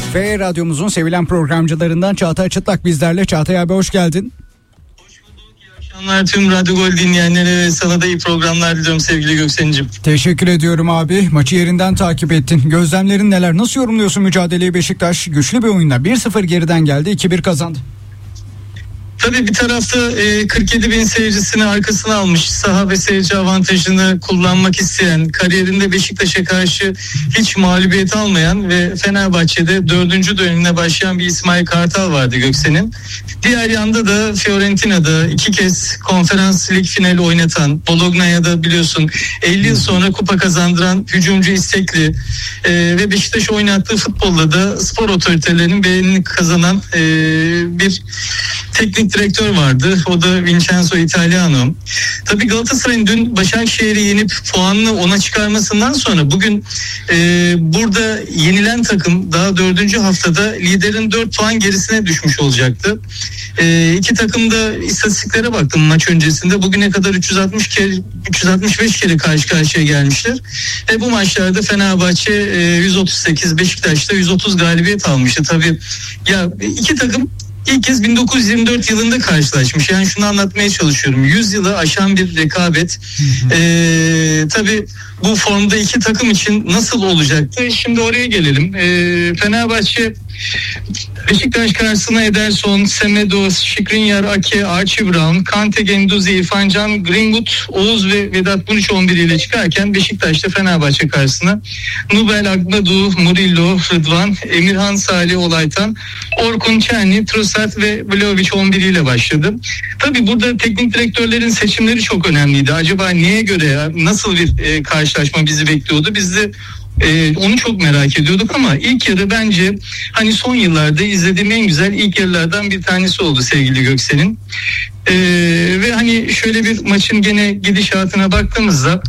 Ve radyomuzun sevilen programcılarından Çağatay Çıtlak bizlerle. Çağatay abi hoş geldin. Hoş bulduk. İyi akşamlar tüm Radyo Gol dinleyenlere ve sana da iyi programlar diliyorum sevgili Göksen'cim. Teşekkür ediyorum abi. Maçı yerinden takip ettin. Gözlemlerin neler? Nasıl yorumluyorsun mücadeleyi? Beşiktaş güçlü bir oyunda 1-0 geriden geldi, 2-1 kazandı. Tabii bir tarafta 47 bin seyircisini arkasına almış, saha ve seyirci avantajını kullanmak isteyen, kariyerinde Beşiktaş'a karşı hiç mağlubiyet almayan ve Fenerbahçe'de 4. dönemine başlayan bir İsmail Kartal vardı Göksen'in. Diğer yanda da Fiorentina'da 2 kez konferans lig finali oynatan, Bologna'ya da biliyorsun 50 yıl sonra kupa kazandıran hücumcu, istekli ve Beşiktaş oynattığı futbolla da spor otoritelerinin beğenini kazanan bir teknik direktör vardı. O da Vincenzo Italiano. Tabii Galatasaray'ın dün Başakşehir'i yenip puanını 10'a çıkarmasından sonra bugün burada yenilen takım daha 4. haftada liderin 4 puan gerisine düşmüş olacaktı. İki takım da istatistiklere baktım maç öncesinde. Bugüne kadar 365 kere karşı karşıya gelmişler. Bu maçlarda Fenerbahçe 138, Beşiktaş'ta 130 galibiyet almıştı. Tabii ya iki takım İlk kez 1924 yılında karşılaşmış. Yani şunu anlatmaya çalışıyorum. 100 yılı aşan bir rekabet. Tabii bu formda iki takım için nasıl olacaktı? Şimdi oraya gelelim. Fenerbahçe Beşiktaş karşısına Ederson, Semedo, Skriniar, Ake, Archie Brown, Kante, Guendouzi, İrfan Can, Greenwood, Oğuz ve Vedat Muriç 11 ile çıkarken Beşiktaş'ta Fenerbahçe karşısına Nubel, Agnadu, Murillo, Rıdvan, Emirhan, Salih, Olaytan, Orkun, Çerni, Trossard ve Vlahovic 11 ile başladı. Tabii burada teknik direktörlerin seçimleri çok önemliydi. Acaba neye göre, nasıl bir karşılaşma bizi bekliyordu? Biz de onu çok merak ediyorduk ama ilk yarı bence hani son yıllarda izlediğim en güzel ilk yarılardan bir tanesi oldu sevgili Göksel'in. Ve hani şöyle bir maçın gene gidişatına baktığımızda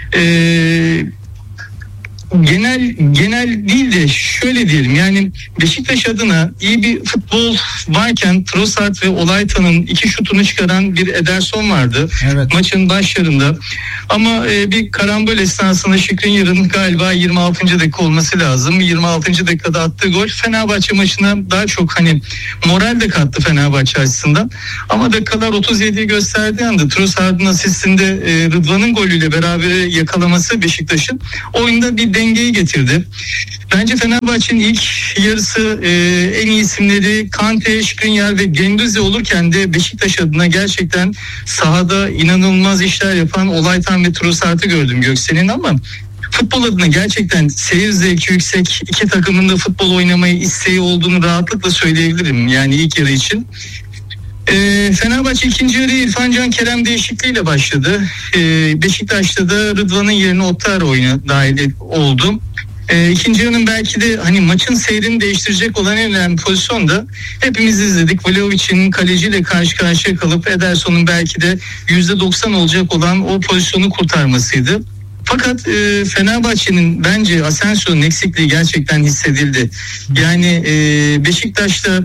genel değil de şöyle diyelim, yani Beşiktaş adına iyi bir futbol varken Trossard ve Olaytan'ın 2 şutunu çıkaran bir Ederson vardı. Evet. Maçın başlarında. Ama bir karambol esnasında Skriniar'ın galiba 26. dakika olması lazım. 26. dakikada attığı gol Fenerbahçe maçına daha çok hani moral de kattı Fenerbahçe açısından. Ama dakikalar 37'yi gösterdiği anda Trossard'ın asistinde Rıdvan'ın golüyle beraber yakalaması Beşiktaş'ın oyunda bir dengeyi getirdi. Bence Fenerbahçe'nin ilk yarısı en iyi isimleri Kante, Skriniar ve Guendouzi olurken de Beşiktaş adına gerçekten sahada inanılmaz işler yapan Olaytan ve Trossard'ı gördüm Göksel'in, ama futbol adına gerçekten seyir zevki yüksek, iki takımın da futbol oynamayı isteği olduğunu rahatlıkla söyleyebilirim yani ilk yarı için. Fenerbahçe ikinci yarı İrfan Can Kerem değişikliğiyle başladı. Beşiktaş'ta da Rıdvan'ın yerine Ottar oyuna dahil oldu. İkinci yarının belki de hani maçın seyrini değiştirecek olan en önemli pozisyon da hepimiz izledik. Vlahovic'in kaleciyle karşı karşıya kalıp Ederson'un belki de %90 olacak olan o pozisyonu kurtarmasıydı. Fakat Fenerbahçe'nin bence Asensio'nun eksikliği gerçekten hissedildi. Yani Beşiktaş'ta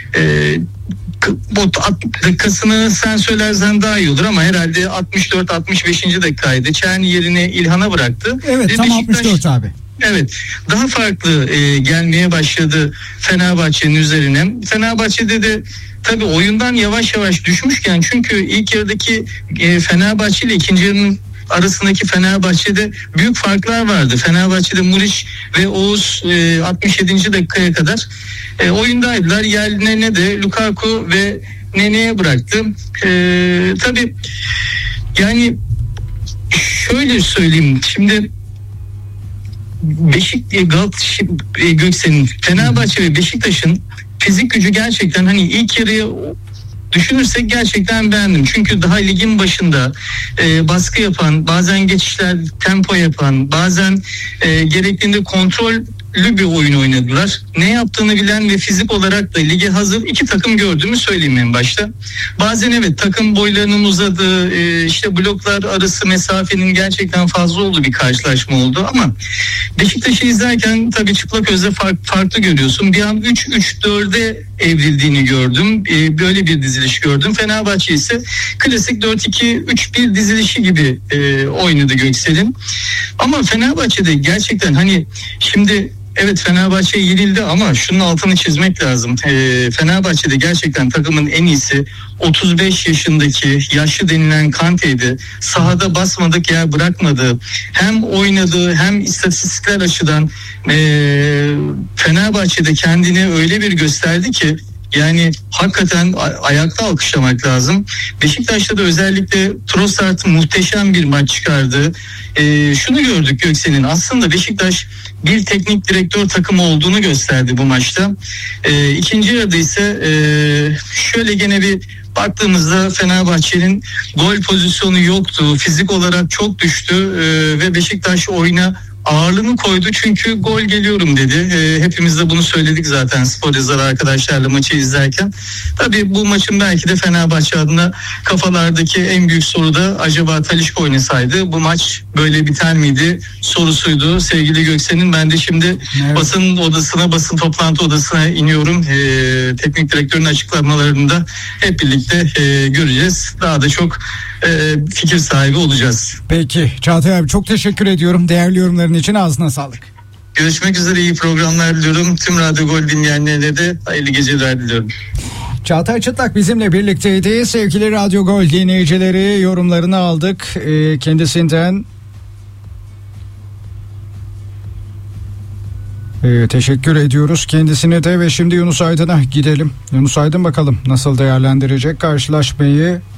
dakikasını sen söylersen daha iyi olur ama herhalde 64-65. dakikaydı. Çerni yerine İlhan'a bıraktı. Evet, tam Beşiktaş, 64 abi. Evet, daha farklı gelmeye başladı Fenerbahçe'nin üzerine. Fenerbahçe'de de tabii oyundan yavaş yavaş düşmüşken, çünkü ilk yarıdaki Fenerbahçe ile ikinci yarının arasındaki Fenerbahçe'de büyük farklar vardı. Fenerbahçe'de Muriç ve Oğuz 67. dakikaya kadar oyundaydılar. Yerlerine de Lukaku ve Nene'ye bıraktı. Tabii yani şöyle söyleyeyim. Şimdi Göksel'in, Fenerbahçe ve Beşiktaş'ın fizik gücü gerçekten hani ilk yarıya düşünürsek gerçekten beğendim. Çünkü daha ligin başında baskı yapan, bazen geçişler tempo yapan, bazen gerektiğinde kontrollü bir oyun oynadılar. Ne yaptığını bilen ve fizik olarak da lige hazır iki takım gördüğümü söyleyeyim en başta. Bazen evet takım boylarının uzadığı, işte bloklar arası mesafenin gerçekten fazla olduğu bir karşılaşma oldu, ama Beşiktaş'ı izlerken tabii çıplak gözle farklı görüyorsun. Bir an 3-3-4'e evrildiğini gördüm. Böyle bir diziliş gördüm. Fenerbahçe ise klasik 4-2-3-1 dizilişi gibi oynadı Göksel'in. Ama Fenerbahçe'de gerçekten hani şimdi Evet, Fenerbahçe yenildi ama şunun altını çizmek lazım. Fenerbahçe'de gerçekten takımın en iyisi 35 yaşındaki yaşlı denilen Kante'ydi. Sahada basmadık yer bırakmadı. Hem oynadığı hem istatistikler açıdan Fenerbahçe'de kendini öyle bir gösterdi ki yani hakikaten ayakta alkışlamak lazım. Beşiktaş'ta da özellikle Trossard muhteşem bir maç çıkardı. Şunu gördük Göksel'in, aslında Beşiktaş bir teknik direktör takımı olduğunu gösterdi bu maçta. İkinci yarıda ise şöyle gene bir baktığımızda Fenerbahçe'nin gol pozisyonu yoktu. Fizik olarak çok düştü ve Beşiktaş oyuna ağırlığını koydu çünkü gol geliyorum dedi. Hepimiz de bunu söyledik zaten spor yazarı arkadaşlarla maçı izlerken. Tabii bu maçın belki de Fenerbahçe adına kafalardaki en büyük soru da acaba Talisca oynasaydı bu maç böyle biter miydi sorusuydu sevgili Göksel'in. Ben de şimdi basın toplantı odasına iniyorum. Teknik direktörün açıklamalarını da hep birlikte göreceğiz. Daha da çok fikir sahibi olacağız. Peki Çağatay abi, çok teşekkür ediyorum. Değerli yorumların için ağzına sağlık. Görüşmek üzere, iyi programlar diliyorum. Tüm Radyo Gol dinleyenlerine de hayırlı geceler diliyorum. Çağatay Çıtlak bizimle birlikteydi. Sevgili Radyo Gol dinleyicileri, yorumlarını aldık kendisinden. Teşekkür ediyoruz kendisine de ve şimdi Yunus Aydın'a gidelim. Yunus Aydın bakalım nasıl değerlendirecek karşılaşmayı.